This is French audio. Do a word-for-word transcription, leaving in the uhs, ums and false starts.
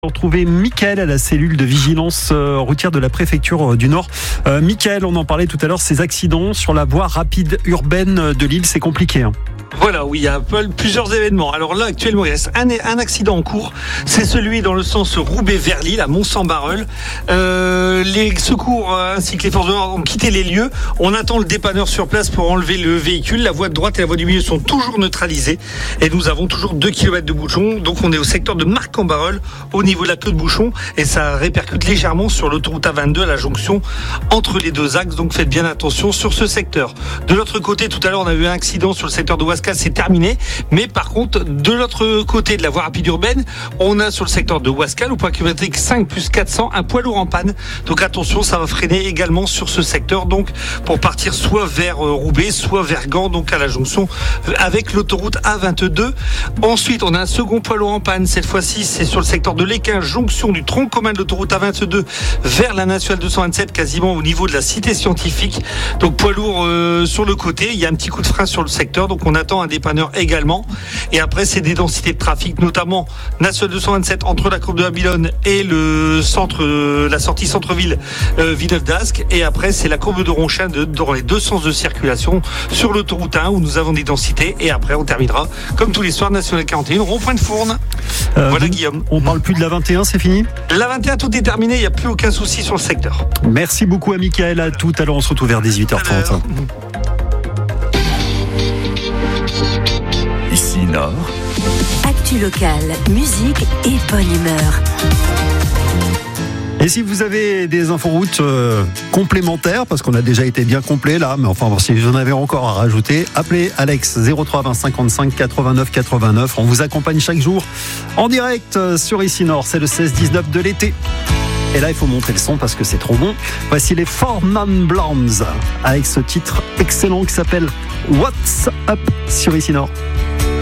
Retrouver Mickaël à la cellule de vigilance routière de la préfecture du Nord. Euh, Mickaël, on en parlait tout à l'heure, ces accidents sur la voie rapide urbaine de Lille, c'est compliqué. Hein. Voilà, oui, il y a plusieurs événements. Alors là, actuellement, il reste un, un accident en cours. C'est celui dans le sens Roubaix vers Lille, à Mont-Saint-Barreul. Euh, les secours ainsi que les forces de l'ordre ont quitté les lieux. On attend le dépanneur sur place pour enlever le véhicule. La voie de droite et la voie du milieu sont toujours neutralisées. Et nous avons toujours deux kilomètres de bouchons. Donc on est au secteur de Marc-en-Barreul, au niveau de la queue de bouchon. Et ça répercute légèrement sur l'autoroute A vingt-deux à la jonction entre les deux axes. Donc faites bien attention sur ce secteur. De l'autre côté, tout à l'heure, on a eu un accident sur le secteur de Wascal. C'est terminé, mais par contre de l'autre côté de la voie rapide urbaine, on a sur le secteur de Wascal au point kilométrique cinq plus quatre cents un poids lourd en panne, donc attention, ça va freiner également sur ce secteur, donc pour partir soit vers Roubaix, soit vers Gand, donc à la jonction avec l'autoroute A vingt-deux. Ensuite on a un second poids lourd en panne, cette fois-ci c'est sur le secteur de l'Équin, jonction du tronc commun de l'autoroute A vingt-deux vers la nationale deux cent vingt-sept, quasiment au niveau de la cité scientifique, donc poids lourd euh, sur le côté, il y a un petit coup de frein sur le secteur, donc on attend un dépanneur également. Et après, c'est des densités de trafic, notamment nationale deux cent vingt-sept entre la courbe de Babylone et le centre, la sortie centre-ville euh, Villeneuve d'Ascq. Et après, c'est la courbe de Ronchin de, dans les deux sens de circulation sur l'autoroute un où nous avons des densités. Et après, on terminera, comme tous les soirs, nationale quarante et un, rond-point de Fournes. Euh, voilà, vous, Guillaume. On parle plus de la vingt et un, c'est fini ? La vingt et un, tout est terminé, il n'y a plus aucun souci sur le secteur. Merci beaucoup à Mickaël. À tout à l'heure, on se retrouve vers dix-huit heures trente. Ici Nord. Actu locale, musique et bonne humeur. Et si vous avez des inforoutes euh, complémentaires, parce qu'on a déjà été bien complet là, mais enfin si vous en avez encore à rajouter, appelez Alex zéro trois vingt cinquante-cinq quatre-vingt-neuf quatre-vingt-neuf. On vous accompagne chaque jour en direct sur Ici Nord. C'est le seize dix-neuf de l'été. Et là, il faut monter le son parce que c'est trop bon. Voici les Four Non Blondes avec ce titre excellent qui s'appelle What's Up sur Ici Nord.